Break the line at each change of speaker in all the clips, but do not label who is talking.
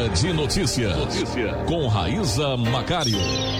Dia de Notícias. Com Raíza Macário.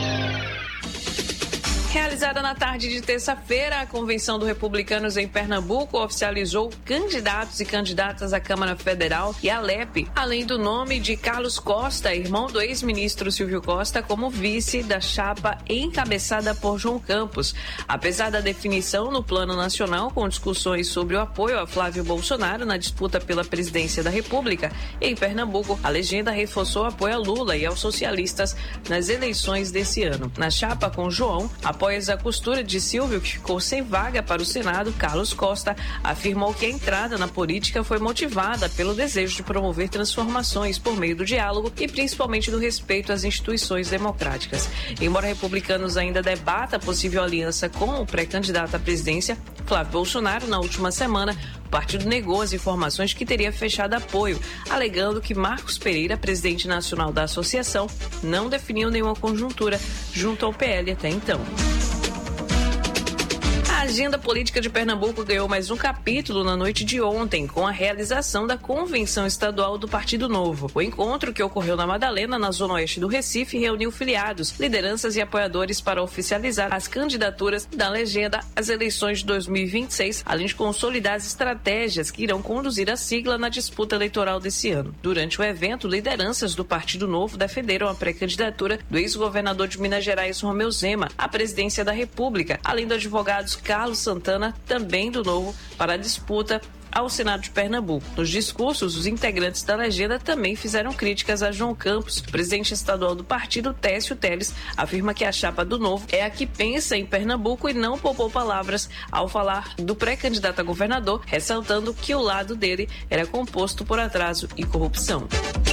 Realizada na tarde de terça-feira, a Convenção dos Republicanos em Pernambuco oficializou candidatos e candidatas à Câmara Federal e à LEP, além do nome de Carlos Costa, irmão do ex-ministro Silvio Costa, como vice da chapa encabeçada por João Campos. Apesar da definição no plano nacional, com discussões sobre o apoio a Flávio Bolsonaro na disputa pela presidência da República, em Pernambuco, a legenda reforçou o apoio a Lula e aos socialistas nas eleições desse ano. Na chapa com João, após a costura de Silvio, que ficou sem vaga para o Senado, Carlos Costa afirmou que a entrada na política foi motivada pelo desejo de promover transformações por meio do diálogo e principalmente do respeito às instituições democráticas. Embora republicanos ainda debata a possível aliança com o pré-candidato à presidência, Flávio Bolsonaro, na última semana, o partido negou as informações que teria fechado apoio, alegando que Marcos Pereira, presidente nacional da associação, não definiu nenhuma conjuntura junto ao PL até então. A agenda política de Pernambuco ganhou mais um capítulo na noite de ontem, com a realização da Convenção Estadual do Partido Novo. O encontro, que ocorreu na Madalena, na zona oeste do Recife, reuniu filiados, lideranças e apoiadores para oficializar as candidaturas da legenda às eleições de 2026, além de consolidar as estratégias que irão conduzir a sigla na disputa eleitoral desse ano. Durante o evento, lideranças do Partido Novo defenderam a pré-candidatura do ex-governador de Minas Gerais, Romeu Zema, à presidência da República, além dos advogados Carlos Santana, também do Novo, para a disputa ao Senado de Pernambuco. Nos discursos, os integrantes da legenda também fizeram críticas a João Campos. O presidente estadual do partido, Técio Teles, afirma que a chapa do Novo é a que pensa em Pernambuco e não poupou palavras ao falar do pré-candidato a governador, ressaltando que o lado dele era composto por atraso e corrupção.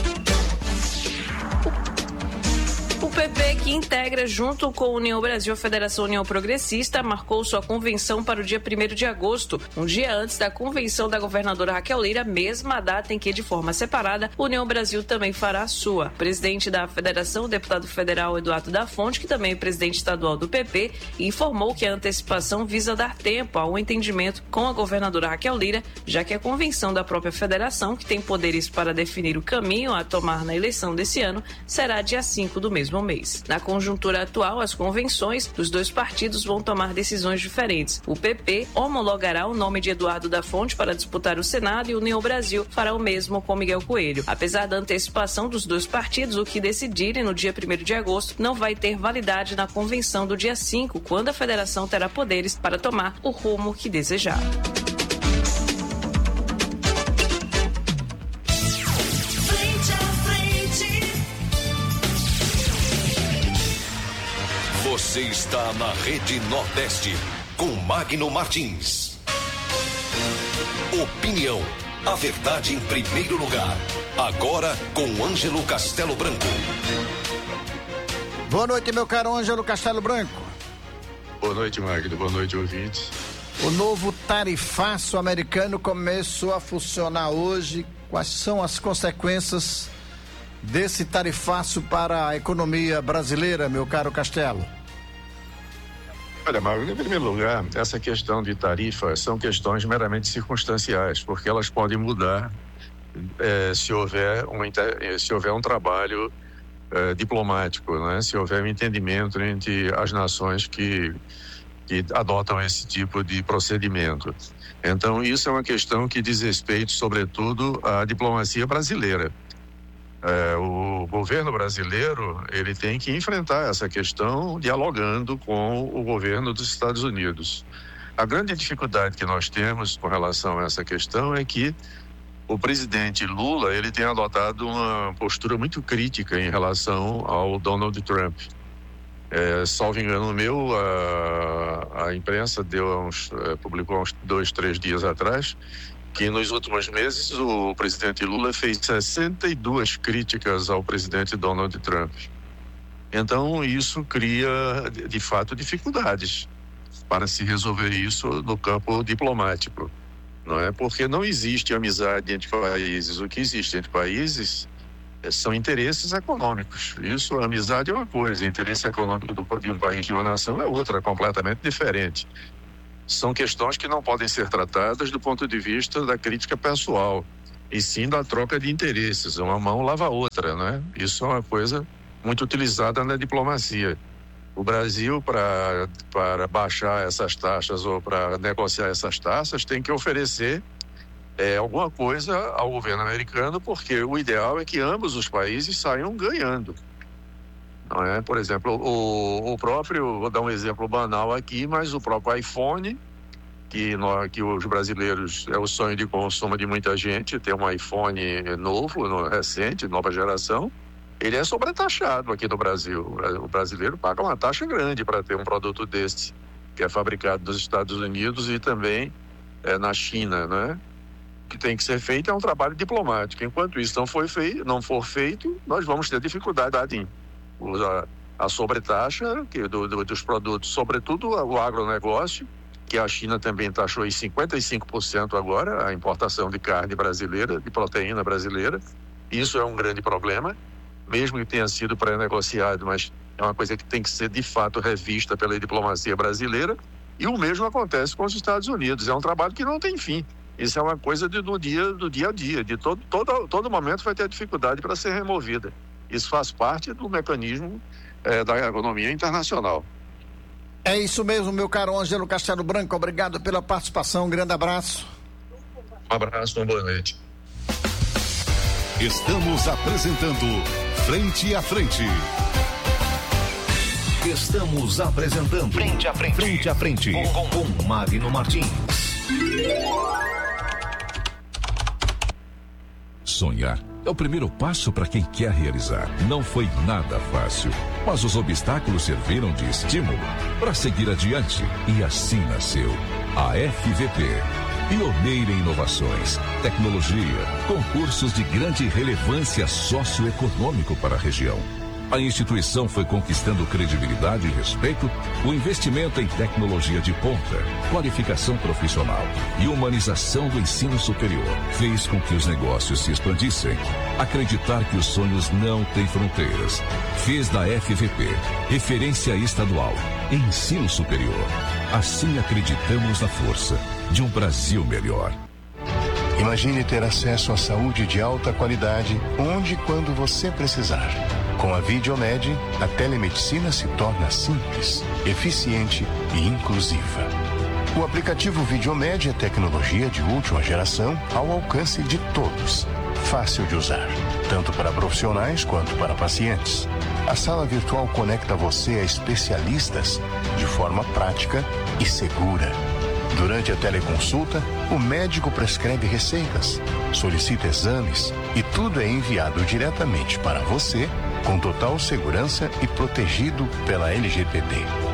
O PP, que integra junto com a União Brasil a Federação União Progressista, marcou sua convenção para o dia 1º de agosto, um dia antes da convenção da governadora Raquel Lira, mesma data em que, de forma separada, a União Brasil também fará a sua. O presidente da federação, o deputado federal Eduardo da Fonte, que também é presidente estadual do PP, informou que a antecipação visa dar tempo a um entendimento com a governadora Raquel Lira, já que a convenção da própria federação, que tem poderes para definir o caminho a tomar na eleição desse ano, será dia 5 do mesmo mês. Na conjuntura atual, as convenções dos dois partidos vão tomar decisões diferentes. O PP homologará o nome de Eduardo da Fonte para disputar o Senado e o União Brasil fará o mesmo com Miguel Coelho. Apesar da antecipação dos dois partidos, o que decidirem no dia 1º de agosto não vai ter validade na convenção do dia 5, quando a federação terá poderes para tomar o rumo que desejar.
Você está na Rede Nordeste, com Magno Martins. Opinião, a verdade em primeiro lugar. Agora com Ângelo Castelo Branco.
Boa noite, meu caro Ângelo Castelo Branco.
Boa noite, Magno. Boa noite, ouvintes.
O novo tarifaço americano começou a funcionar hoje. Quais são as consequências desse tarifaço para a economia brasileira, meu caro Castelo?
Olha, Magno, em primeiro lugar, essa questão de tarifa são questões meramente circunstanciais, porque elas podem mudar se houver um trabalho diplomático, né? Se houver um entendimento entre as nações que adotam esse tipo de procedimento. Então, isso é uma questão que diz respeito, sobretudo, à diplomacia brasileira. O governo brasileiro, ele tem que enfrentar essa questão dialogando com o governo dos Estados Unidos. A grande dificuldade que nós temos com relação a essa questão é que o presidente Lula, ele tem adotado uma postura muito crítica em relação ao Donald Trump. Salvo engano meu, a imprensa publicou uns 2, 3 dias atrás que nos últimos meses o presidente Lula fez 62 críticas ao presidente Donald Trump. Então isso cria, de fato, dificuldades para se resolver isso no campo diplomático, não é? Porque não existe amizade entre países. O que existe entre países são interesses econômicos. Isso, a amizade é uma coisa, interesse econômico de um país, de uma nação, é outra, completamente diferente. São questões que não podem ser tratadas do ponto de vista da crítica pessoal. e sim da troca de interesses. Uma mão lava a outra, né? Isso é uma coisa muito utilizada na diplomacia. O Brasil, para baixar essas taxas ou para negociar essas taxas, tem que oferecer alguma coisa ao governo americano, porque o ideal é que ambos os países saiam ganhando. Não é? Por exemplo, o próprio, vou dar um exemplo banal aqui, mas o próprio iPhone, que os brasileiros, é o sonho de consumo de muita gente, ter um iPhone novo, recente, nova geração, ele é sobretaxado aqui no Brasil. O brasileiro paga uma taxa grande para ter um produto desse, que é fabricado nos Estados Unidos e também na China, né? O que tem que ser feito é um trabalho diplomático. Enquanto isso não for feito, nós vamos ter dificuldade em usar a sobretaxa dos produtos, sobretudo o agronegócio, que a China também taxou em 55% agora, a importação de carne brasileira, de proteína brasileira. Isso é um grande problema, mesmo que tenha sido pré-negociado, mas é uma coisa que tem que ser de fato revista pela diplomacia brasileira. E o mesmo acontece com os Estados Unidos. É um trabalho que não tem fim. Isso é uma coisa do dia a dia, de todo momento vai ter dificuldade para ser removida. Isso faz parte do mecanismo da economia internacional.
É isso mesmo, meu caro Ângelo Castelo Branco, obrigado pela participação, um grande abraço.
Um abraço, uma boa noite.
Estamos apresentando Frente a Frente.
Estamos apresentando Frente a Frente.
Frente a Frente com Magno Martins. Sonhar é o primeiro passo para quem quer realizar. Não foi nada fácil, mas os obstáculos serviram de estímulo para seguir adiante. E assim nasceu a FVP. Pioneira em inovações, tecnologia, concursos de grande relevância socioeconômico para a região. A instituição foi conquistando credibilidade e respeito, o investimento em tecnologia de ponta, qualificação profissional e humanização do ensino superior fez com que os negócios se expandissem. Acreditar que os sonhos não têm fronteiras fez da FVP referência estadual em ensino superior. Assim acreditamos na força de um Brasil melhor.
Imagine ter acesso à saúde de alta qualidade onde e quando você precisar. Com a Videomed, a telemedicina se torna simples, eficiente e inclusiva. O aplicativo Videomed é tecnologia de última geração ao alcance de todos. Fácil de usar, tanto para profissionais quanto para pacientes. A sala virtual conecta você a especialistas de forma prática e segura. Durante a teleconsulta, o médico prescreve receitas, solicita exames e tudo é enviado diretamente para você com total segurança e protegido pela LGPD.